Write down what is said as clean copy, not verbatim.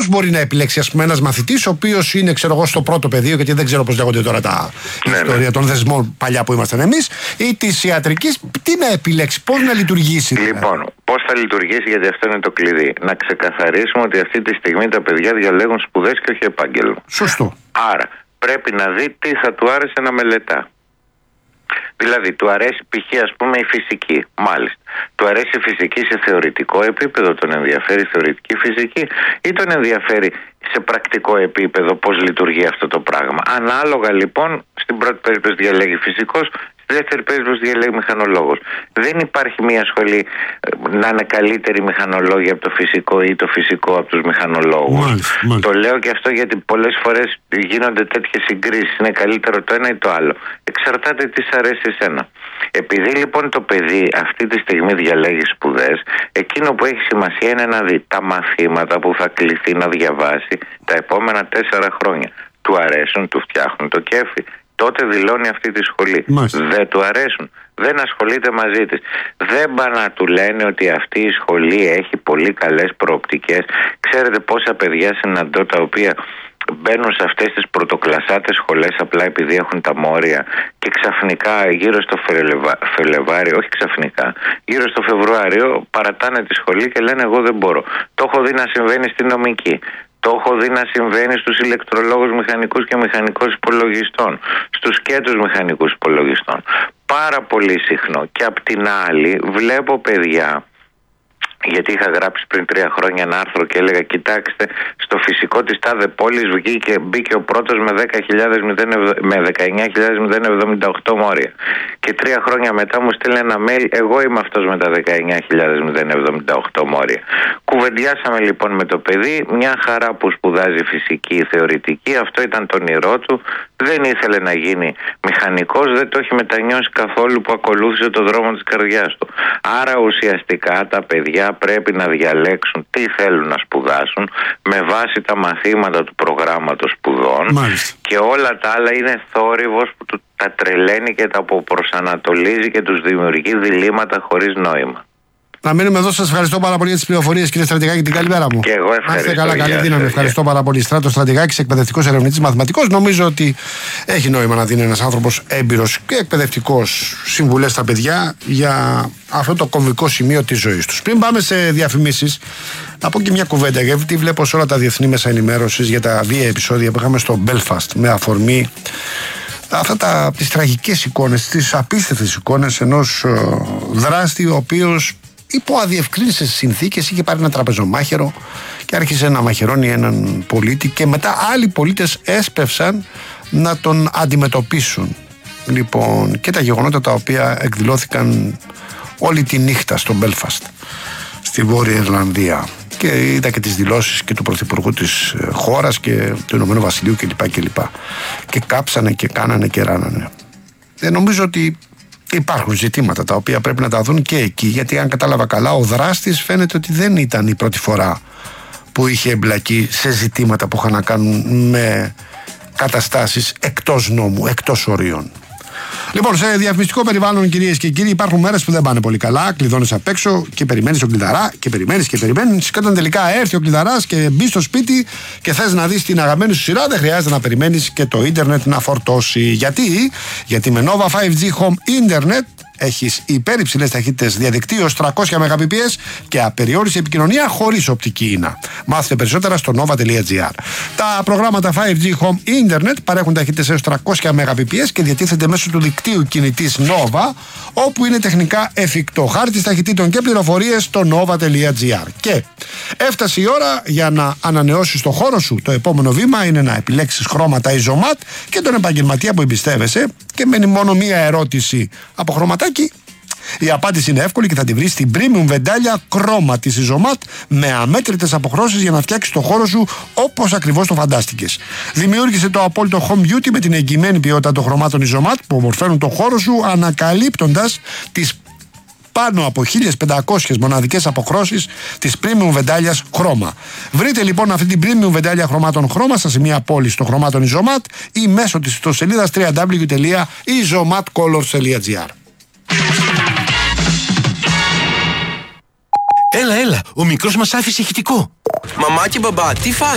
πώς μπορεί να επιλέξει, ας πούμε, ένας μαθητής, ο οποίος είναι, ξέρω εγώ, στο πρώτο πεδίο, γιατί δεν ξέρω πώς λέγονται τώρα τα ιστορία των δεσμών παλιά που ήμασταν εμείς, ή της ιατρικής, τι να επιλέξει, πώς να λειτουργήσει. Λοιπόν, πώς θα λειτουργήσει, γιατί αυτό είναι το κλειδί. Να ξεκαθαρίσουμε ότι αυτή τη στιγμή τα παιδιά διαλέγουν σπουδές και όχι επάγγελμα. Σωστό. Άρα, πρέπει να δει τι θα του άρεσε να μελετά. Δηλαδή, του αρέσει π.χ. ας πούμε η φυσική, μάλιστα. Του αρέσει η φυσική σε θεωρητικό επίπεδο, τον ενδιαφέρει η θεωρητική φυσική, ή τον ενδιαφέρει σε πρακτικό επίπεδο πώς λειτουργεί αυτό το πράγμα. Ανάλογα λοιπόν, στην πρώτη περίπτωση διαλέγει φυσικός, στη δεύτερη περίπτωση διαλέγει μηχανολόγος. Δεν υπάρχει μια σχολή να είναι καλύτερη μηχανολόγοι από το φυσικό ή το φυσικό από τους μηχανολόγους. Μάλιστα. Το λέω και αυτό γιατί πολλές φορές γίνονται τέτοιες συγκρίσεις. Είναι καλύτερο το ένα ή το άλλο. Εξαρτάται τι σ' αρέσει εσένα. Επειδή λοιπόν το παιδί αυτή τη στιγμή διαλέγει σπουδές, εκείνο που έχει σημασία είναι να δει τα μαθήματα που θα κληθεί να διαβάσει τα επόμενα 4 χρόνια. Του αρέσουν, του φτιάχνουν το κέφι. Τότε δηλώνει αυτή τη σχολή. Μάλιστα. Δεν του αρέσουν, δεν ασχολείται μαζί της. Δεν πάνε να του λένε ότι αυτή η σχολή έχει πολύ καλές προοπτικές. Ξέρετε πόσα παιδιά συναντώ τα οποία μπαίνουν σε αυτές τις πρωτοκλασσάτες σχολές απλά επειδή έχουν τα μόρια και ξαφνικά γύρω στο Φλεβάριο, όχι ξαφνικά, γύρω στο Φεβρουάριο παρατάνε τη σχολή και λένε εγώ δεν μπορώ. Το έχω δει να συμβαίνει στη νομική. Το έχω δει να συμβαίνει στους ηλεκτρολόγους μηχανικούς και μηχανικούς υπολογιστών, στους σκέτους μηχανικούς υπολογιστών. Πάρα πολύ συχνό. Και απ' την άλλη βλέπω παιδιά, γιατί είχα γράψει πριν 3 χρόνια ένα άρθρο και έλεγα κοιτάξτε, στο φυσικό της τάδε πόλης μπήκε ο πρώτος με 19.078 μόρια. Και 3 χρόνια μετά μου στέλνει ένα mail, εγώ είμαι αυτός με τα 19.078 μόρια. Κουβεντιάσαμε λοιπόν με το παιδί, μια χαρά που σπουδάζει φυσική θεωρητική, αυτό ήταν το όνειρό του, δεν ήθελε να γίνει μηχανικός, δεν το έχει μετανιώσει καθόλου που ακολούθησε το δρόμο της καρδιάς του. Άρα ουσιαστικά τα παιδιά πρέπει να διαλέξουν τι θέλουν να σπουδάσουν με βάση τα μαθήματα του προγράμματος σπουδών. Μάλιστα. Και όλα τα άλλα είναι θόρυβος που τα τρελαίνει και τα προσανατολίζει και τους δημιουργεί διλήμματα χωρίς νόημα. Να μείνουμε εδώ. Σας ευχαριστώ πάρα πολύ για τις πληροφορίες, κύριε Στρατηγάκη, την καλημέρα μου. Και εγώ ευχαριστώ. Είστε καλά, καλή δύναμη. Ευχαριστώ πάρα πολύ. Στράτος Στρατηγάκης, εκπαιδευτικός ερευνητής μαθηματικός. Νομίζω ότι έχει νόημα να δίνει ένας άνθρωπος έμπειρος και εκπαιδευτικός συμβουλές στα παιδιά για αυτό το κομβικό σημείο της ζωής τους. Πριν πάμε σε διαφημίσεις, να πω και μια κουβέντα, γιατί βλέπω σε όλα τα διεθνή μέσα ενημέρωσης για τα βία επεισόδια που είχαμε στο Belfast με αφορμή τις τραγικές εικόνες, τις απίστευτες εικόνες ενός δράστη ο οποίος υπό αδιευκρίνητες συνθήκες είχε πάρει ένα τραπεζομάχαιρο και άρχισε να μαχαιρώνει έναν πολίτη και μετά άλλοι πολίτες έσπευσαν να τον αντιμετωπίσουν. Λοιπόν, και τα γεγονότα τα οποία εκδηλώθηκαν όλη τη νύχτα στο Belfast, στη Βόρεια Ιρλανδία, και είδα και τις δηλώσεις και του Πρωθυπουργού της χώρας και του Ηνωμένου Βασιλείου κλπ. Και κάψανε και κάνανε και ράνανε. Νομίζω ότι υπάρχουν ζητήματα τα οποία πρέπει να τα δουν και εκεί, γιατί αν κατάλαβα καλά ο δράστης φαίνεται ότι δεν ήταν η πρώτη φορά που είχε εμπλακεί σε ζητήματα που είχαν να κάνουν με καταστάσεις εκτός νόμου, εκτός ορίων. Λοιπόν, σε διαφημιστικό περιβάλλον, κυρίες και κύριοι, υπάρχουν μέρες που δεν πάνε πολύ καλά. Κλειδώνεις απ' έξω και περιμένεις τον κλειδαρά και περιμένεις και περιμένεις. Και όταν τελικά έρθει ο κλειδαράς και μπει στο σπίτι και θες να δεις την αγαπημένη σου σειρά, δεν χρειάζεται να περιμένεις και το ίντερνετ να φορτώσει. Γιατί με Nova 5G Home Internet έχεις υπέρυψηλές ταχύτητες διαδικτύου ως 300 Mbps και απεριόριστη επικοινωνία χωρίς οπτική ίνα. Μάθετε περισσότερα στο nova.gr. Τα προγράμματα 5G Home Internet παρέχουν ταχύτητες έως 300 Mbps και διατίθενται μέσω του δικτύου κινητής Nova, όπου είναι τεχνικά εφικτό. Χάρτης ταχυτήτων και πληροφορίες στο nova.gr. Και έφτασε η ώρα για να ανανεώσεις το χώρο σου. Το επόμενο βήμα είναι να επιλέξεις χρώματα Isomat και τον επαγγελματία που εμπιστεύεσαι, και μένει μόνο μία ερώτηση από χρωματάκι. Η απάντηση είναι εύκολη και θα τη βρεις στην premium βεντάλια Chroma της Isomat με αμέτρητες αποχρώσεις για να φτιάξεις το χώρο σου όπως ακριβώς το φαντάστηκες. Δημιούργησε το απόλυτο home beauty με την εγγυημένη ποιότητα των χρωμάτων Isomat που ομορφαίνουν το χώρο σου, ανακαλύπτοντας τις πάνω από 1500 μοναδικές αποχρώσεις της premium βεντάλιας Chroma. Βρείτε λοιπόν αυτή την premium βεντάλια χρωμάτων Chroma στα σημεία πώλησης των χρωμάτων Isomat ή μέσω της ιστοσελίδας www.isomatcolors.gr. Έλα, ο μικρός μας άφησε ηχητικό. Μαμά και μπαμπά, τι